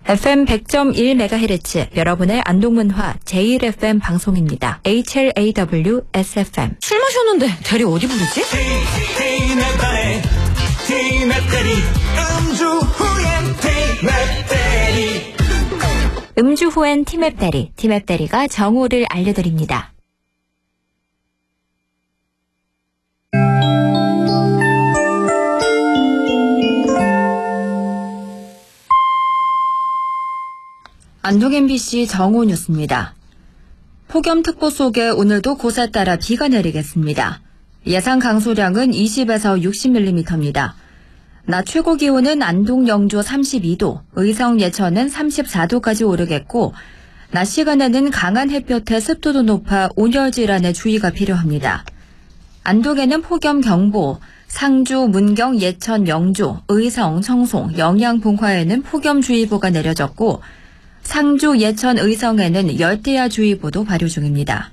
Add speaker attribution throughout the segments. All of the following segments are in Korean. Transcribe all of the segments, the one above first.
Speaker 1: FM 100.1MHz 여러분의 안동문화 제1FM 방송입니다. HLAW SFM.
Speaker 2: 술 마셨는데 대리 어디 부르지?
Speaker 1: 음주 후엔 티맵 대리. 티맵 대리가 정오를 알려드립니다. 안동 MBC 정오 뉴스입니다. 폭염특보 속에 오늘도 곳에 따라 비가 내리겠습니다. 예상 강수량은 20에서 60mm입니다. 낮 최고 기온은 안동 영주 32도, 의성 예천은 34도까지 오르겠고 낮 시간에는 강한 햇볕에 습도도 높아 온열 질환에 주의가 필요합니다. 안동에는 폭염경보, 상주, 문경, 예천, 영주, 의성, 청송, 영양 봉화에는 폭염주의보가 내려졌고 상주, 예천, 의성에는 열대야주의보도 발효 중입니다.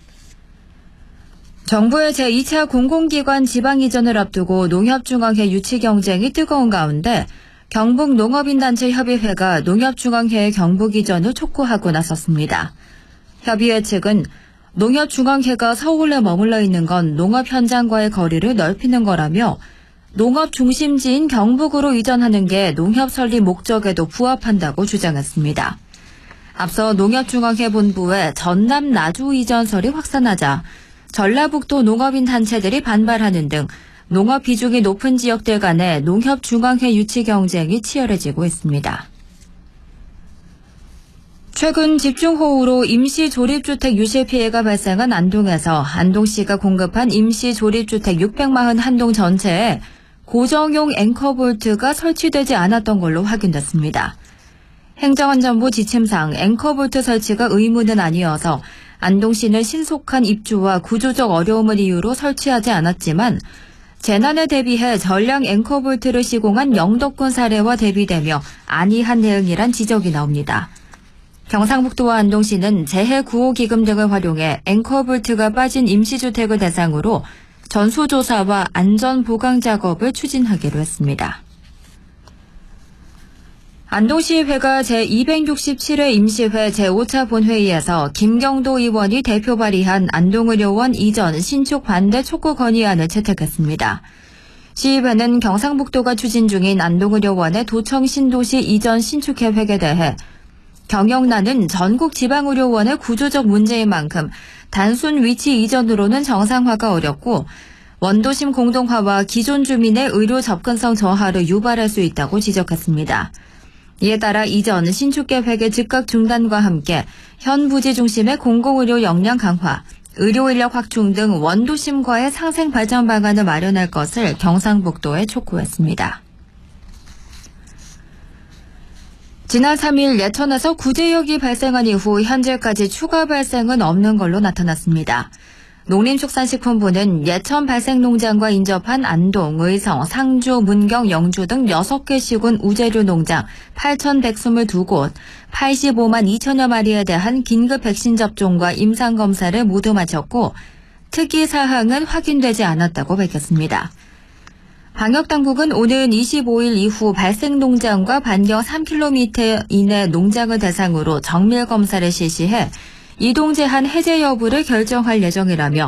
Speaker 1: 정부의 제2차 공공기관 지방 이전을 앞두고 농협중앙회 유치 경쟁이 뜨거운 가운데 경북농업인단체협의회가 농협중앙회의 경북 이전을 촉구하고 나섰습니다. 협의회 측은 농협중앙회가 서울에 머물러 있는 건 농업 현장과의 거리를 넓히는 거라며 농업 중심지인 경북으로 이전하는 게 농협 설립 목적에도 부합한다고 주장했습니다. 앞서 농협중앙회 본부에 전남 나주 이전설이 확산하자 전라북도 농업인 단체들이 반발하는 등 농업 비중이 높은 지역들 간의 농협중앙회 유치 경쟁이 치열해지고 있습니다. 최근 집중호우로 임시조립주택 유실 피해가 발생한 안동에서 안동시가 공급한 임시조립주택 641동 전체에 고정용 앵커볼트가 설치되지 않았던 걸로 확인됐습니다. 행정안전부 지침상 앵커볼트 설치가 의무는 아니어서 안동시는 신속한 입주와 구조적 어려움을 이유로 설치하지 않았지만 재난에 대비해 전량 앵커볼트를 시공한 영덕군 사례와 대비되며 안이한 대응이란 지적이 나옵니다. 경상북도와 안동시는 재해구호기금 등을 활용해 앵커볼트가 빠진 임시주택을 대상으로 전수조사와 안전보강 작업을 추진하기로 했습니다. 안동시의회가 제267회 임시회 제5차 본회의에서 김경도 의원이 대표 발의한 안동의료원 이전 신축 반대 촉구 건의안을 채택했습니다. 시의회는 경상북도가 추진 중인 안동의료원의 도청 신도시 이전 신축 계획에 대해 경영난은 전국 지방의료원의 구조적 문제인 만큼 단순 위치 이전으로는 정상화가 어렵고 원도심 공동화와 기존 주민의 의료 접근성 저하를 유발할 수 있다고 지적했습니다. 이에 따라 이전 신축 계획의 즉각 중단과 함께 현 부지 중심의 공공의료 역량 강화, 의료 인력 확충 등 원도심과의 상생 발전 방안을 마련할 것을 경상북도에 촉구했습니다. 지난 3일 예천에서 구제역이 발생한 이후 현재까지 추가 발생은 없는 걸로 나타났습니다. 농림축산식품부는 예천 발생농장과 인접한 안동, 의성, 상주, 문경, 영주 등 6개 시군 우제류 농장 8,122곳, 85만 2천여 마리에 대한 긴급 백신 접종과 임상검사를 모두 마쳤고 특이사항은 확인되지 않았다고 밝혔습니다. 방역당국은 오는 25일 이후 발생농장과 반경 3km 이내 농장을 대상으로 정밀검사를 실시해 이동 제한 해제 여부를 결정할 예정이라며